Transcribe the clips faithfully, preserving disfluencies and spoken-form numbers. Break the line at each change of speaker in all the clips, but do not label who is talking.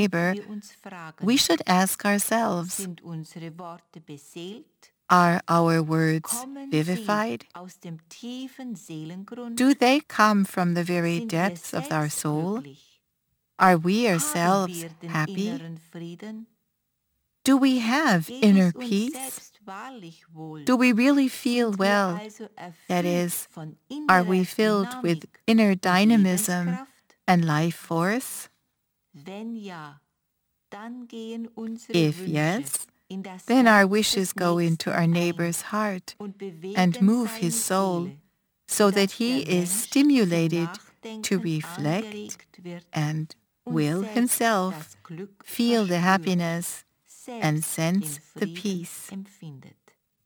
neighbor,
wir uns fragen,
we should ask ourselves,
sind unsere Worte beseelt?
are our words
Kommen
vivified?
sie aus dem tiefen Seelengrund?
Do they come from the very
Sind wir
depths of our
selbst
soul?
glücklich?
Are we
Haben
ourselves
wir den
happy?
inneren Frieden?
Do we have
Geht
inner
es uns
peace?
selbst wahrlich wohl?
Do we really feel
Sind wir
well?
also
That
erfüllt
is,
von
are we
innerer
filled with
Dynamik
inner
und
dynamism
Lebenskraft?
and life force?
Wenn ja, dann gehen unsere
If
Wünsche
yes,
in das
then our
Herz
wishes
des
go into our
Nächsten
neighbor's
ein
heart
und bewegen
and move his
seine
soul
Seele,
so that
sodass
he
der
is
Mensch
stimulated
zum
to
Nachdenken
reflect
angeregt wird
and
und
will
selbst
himself
das Glück
feel the
verspürt,
happiness and
selbst
sense
den
the
Frieden
peace.
empfindet.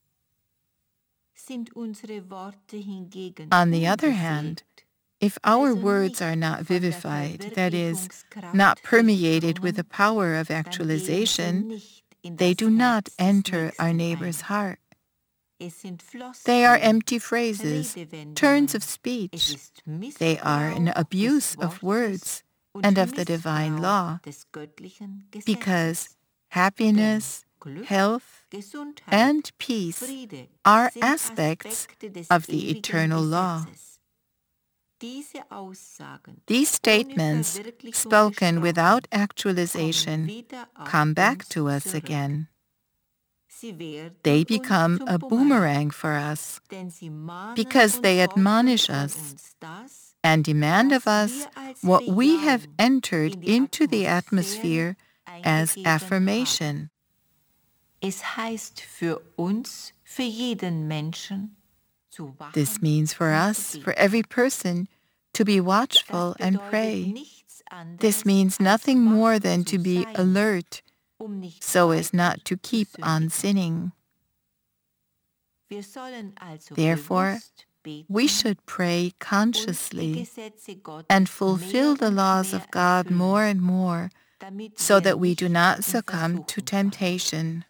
Sind unsere Worte hingegen
On the other
unbeseelt,
hand, if our
also
words
nicht
are not
von der
vivified, that is,
Verwirklichungskraft
not permeated with the
durchdrungen,
power of
dann gehen sie
actualization,
nicht in
they
das
do not
Herz des
enter our
Nächsten
neighbor's
ein.
heart.
Es sind
They are
Floskeln,
empty phrases,
Redewendungen.
turns of
Es
speech.
ist
They are an
Missbrauch
abuse
des
of
Wortes
words
und
and of the divine
Missbrauch
law,
des göttlichen
because
Gesetzes.
happiness,
Denn Glück,
health,
Gesundheit,
and peace
Friede
are
sind
aspects
Aspekte des
of the
ewigen
eternal law.
Gesetzes. Diese Aussagen,
These statements,
ohne Verwirklichung
spoken
gesprochen,
without
kommen
actualization,
wieder auf
come back
uns
to us
zurück.
again.
Sie werden
They
uns
become
zum
a boomerang for us
denn sie mahnen
because
und
they
fordern
admonish
von
us
uns das,
and demand of
was
us
wir als
what we have
Bejahung
entered
in die
into the
Atmosphäre
atmosphere as
eingegeben
affirmation.
haben. Es heißt für uns, für jeden Menschen, zu wachen
This means for
und
us,
zu
for
beten.
every person, to be watchful
Das
and
bedeutet
pray.
nichts anderes
This means
als
nothing
wach
more than
zu
to be
sein,
alert,
um nicht
so as
weiter
not to
zu
keep on
sündigen.
sinning.
Wir sollen also
Therefore,
bewusst beten
we should pray
und die
consciously
Gesetze Gottes
and fulfill
mehr
the
und
laws
mehr
of God
erfüllen,
more and more,
damit
so
wir
that we do
nicht
not
in
succumb to
Versuchung kommen.
temptation.